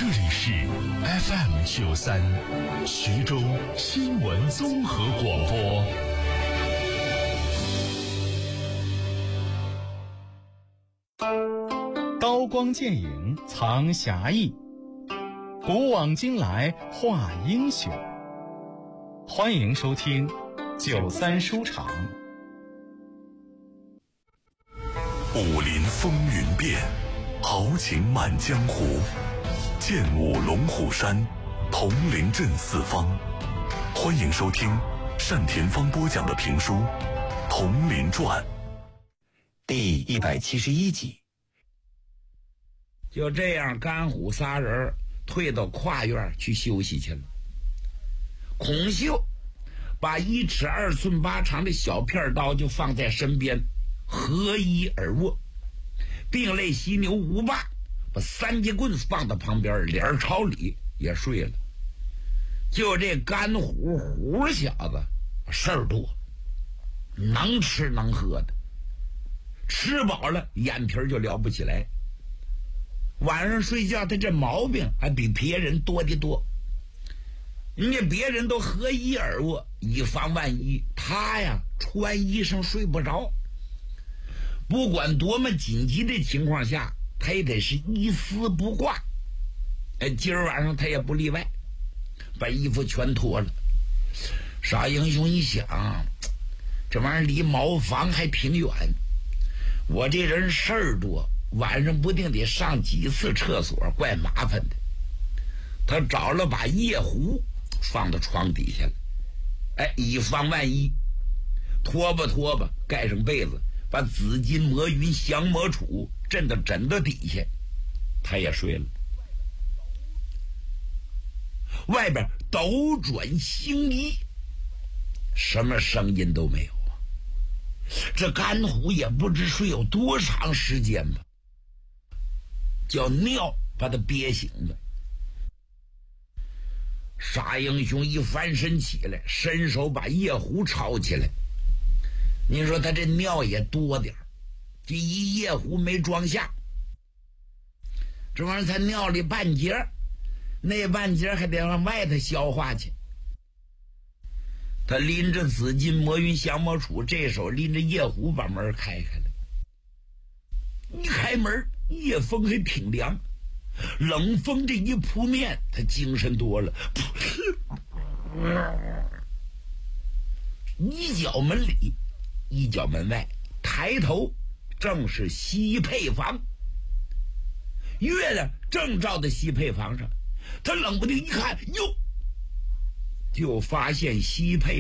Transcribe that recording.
这里是 FM93 徐州新闻综合广播。刀光剑影藏侠义，古往今来画英雄。欢迎收听93书场。 武林风云变，豪情满江湖，剑舞龙虎山，铜陵镇四方。欢迎收听单田芳播讲的评书《铜陵传》 第171集。 就这样，甘虎仨人退到跨院去休息去了。孔秀把1尺2寸8长的小片刀就放在身边，合衣而卧。并类犀牛吴霸把3节棍放到旁边，脸朝里也睡了。就这甘虎虎小子事儿多，能吃能喝的，吃饱了眼皮就撩不起来。晚上睡觉他这毛病还比别人多得多。人家别人都合衣而卧，以防万一，他呀穿衣裳睡不着。不管多么紧急的情况下，他也得是一丝不挂。今儿晚上他也不例外，把衣服全脱了。傻英雄一想，这玩意儿离茅房还挺远，我这人事儿多，晚上不定得上几次厕所，怪麻烦的。他找了把夜壶放到床底下了，以防万一。拖吧，盖上被子，把紫金魔云降魔杵震到枕头底下，他也睡了。外边斗转星移，什么声音都没有啊。这甘虎也不知睡有多长时间吧，叫尿把他憋醒了。傻英雄一翻身起来，伸手把夜壶抄起来。你说他这尿也多点儿，这一夜壶没装下，这玩意儿才尿里半截，那半截还得往外头消化去。他拎着紫金魔云降魔杵，这手拎着夜壶把门开开了。一开门，夜风还挺凉，冷风这一扑面，他精神多了。一脚门里，一脚门外，抬头正是西配房。月亮正照在西配房上，他冷不丁一看，哟，就发现西配